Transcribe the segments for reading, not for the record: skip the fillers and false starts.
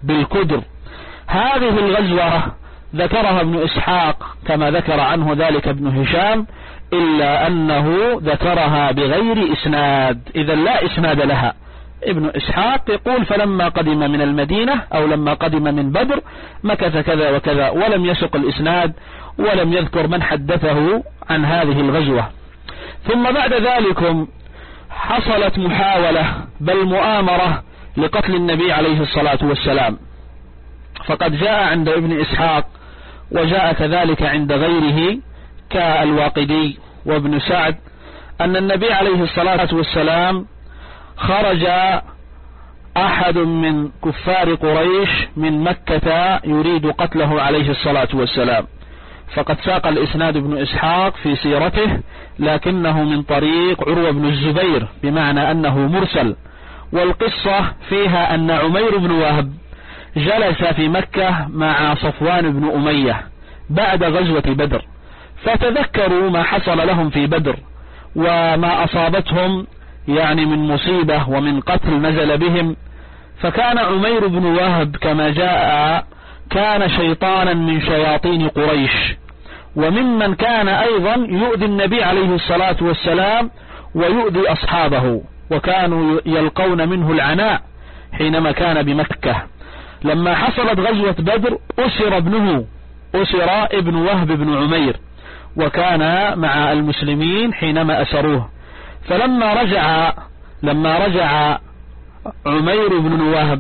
بالكدر. هذه الغزوة ذكرها ابن إسحاق كما ذكر عنه ذلك ابن هشام، إلا أنه ذكرها بغير إسناد، إذا لا إسناد لها. ابن إسحاق يقول فلما قدم من المدينة أو لما قدم من بدر مكث كذا وكذا، ولم يسق الإسناد ولم يذكر من حدثه عن هذه الغزوة. ثم بعد ذلك حصلت محاولة بل مؤامرة لقتل النبي عليه الصلاة والسلام، فقد جاء عند ابن إسحاق وجاء كذلك عند غيره كالواقدي وابن سعد أن النبي عليه الصلاة والسلام خرج أحد من كفار قريش من مكة يريد قتله عليه الصلاة والسلام، فقد ساق الإسناد ابن إسحاق في سيرته لكنه من طريق عروة بن الزبير بمعنى أنه مرسل. والقصة فيها أن عمير بن وهب جلس في مكة مع صفوان بن أمية بعد غزوة بدر، فتذكروا ما حصل لهم في بدر وما أصابتهم يعني من مصيبة ومن قتل نزل بهم. فكان عمير بن وهب كما جاء كان شيطانا من شياطين قريش، وممن كان أيضا يؤذي النبي عليه الصلاة والسلام ويؤذي أصحابه، وكانوا يلقون منه العناء حينما كان بمكة. لما حصلت غزوة بدر أسر ابن وهب بن عمير، وكان مع المسلمين حينما أسروه. فلما رجع عمير بن وهب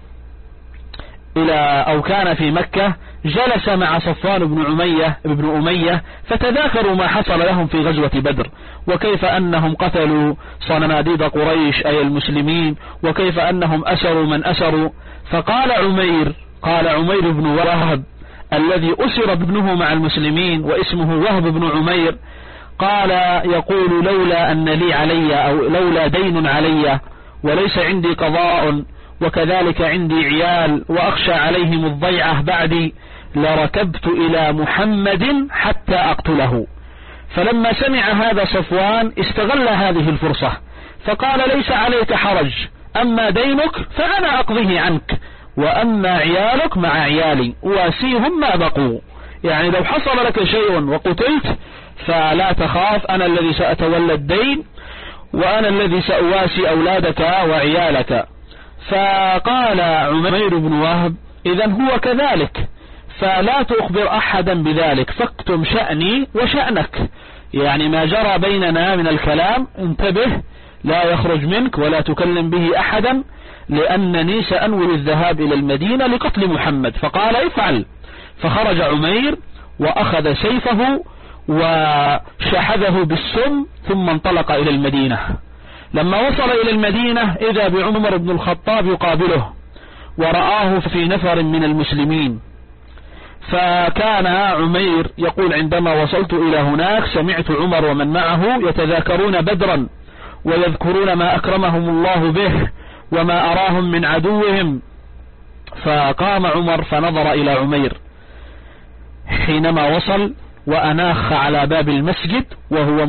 كان في مكة جلس مع صفوان بن أمية فتذاكروا ما حصل لهم في غزوة بدر، وكيف أنهم قتلوا صناديد قريش أي المسلمين، وكيف أنهم أسروا من أسروا. فقال عمير بن وهب الذي أسر ابنه مع المسلمين واسمه وهب بن عمير، قال يقول لولا أن لي علي أو لولا دين علي وليس عندي قضاء وكذلك عندي عيال وأخشى عليهم الضيعة بعدي لركبت إلى محمد حتى أقتله. فلما سمع هذا صفوان استغل هذه الفرصة فقال ليس عليك حرج، أما دينك فأنا أقضيه عنك، وأما عيالك مع عيالي واسيهم ما بقوا، يعني لو حصل لك شيء وقتلت فلا تخاف، أنا الذي سأتولى الدين وأنا الذي سأواسي أولادك وعيالك. فقال عمير بن وهب إذن هو كذلك، فلا تخبر أحدا بذلك، فاكتم شأني وشأنك، يعني ما جرى بيننا من الكلام انتبه لا يخرج منك ولا تكلم به أحدا، لأنني سأنوي الذهاب إلى المدينة لقتل محمد. فقال افعل. فخرج عمير وأخذ سيفه وشحذه بالسم ثم انطلق إلى المدينة. لما وصل إلى المدينة إذا بعمر بن الخطاب يقابله ورآه في نفر من المسلمين. فكان عمير يقول عندما وصلت إلى هناك سمعت عمر ومن معه يتذاكرون بدرا ويذكرون ما أكرمهم الله به وما أراهم من عدوهم. فقام عمر فنظر إلى عمير حينما وصل وأناخ على باب المسجد وهو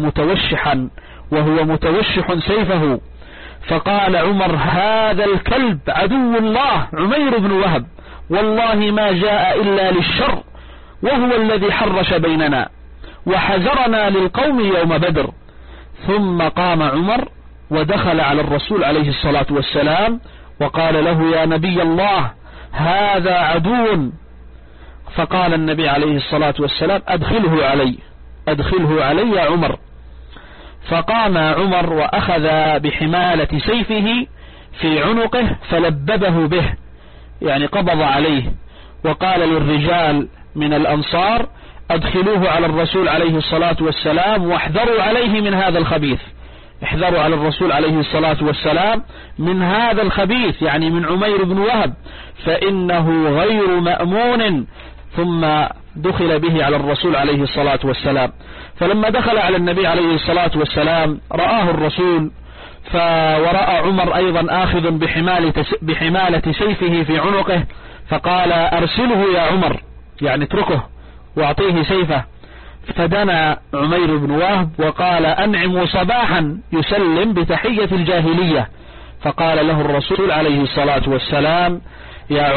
متوشح سيفه، فقال عمر هذا الكلب عدو الله عمير بن وهب، والله ما جاء إلا للشر، وهو الذي حرش بيننا وحذرنا للقوم يوم بدر. ثم قام عمر ودخل على الرسول عليه الصلاة والسلام وقال له يا نبي الله هذا عدو. فقال النبي عليه الصلاة والسلام أدخله علي يا عمر. فقام عمر وأخذ بحمالة سيفه في عنقه فلببه به، يعني قبض عليه، وقال للرجال من الأنصار أدخلوه على الرسول عليه الصلاة والسلام واحذروا عليه من هذا الخبيث، احذروا على الرسول عليه الصلاة والسلام من هذا الخبيث، يعني من عمير بن وهب، فإنه غير مأمون. ثم دخل به على الرسول عليه الصلاة والسلام. فلما دخل على النبي عليه الصلاة والسلام رآه الرسول ورأى عمر أيضا آخذ بحمالة سيفه في عنقه، فقال أرسله يا عمر، يعني اتركه واعطيه سيفه. فدنا عمير بن وهب وقال أنعموا صباحا، يسلم بتحية الجاهلية. فقال له الرسول عليه الصلاة والسلام يا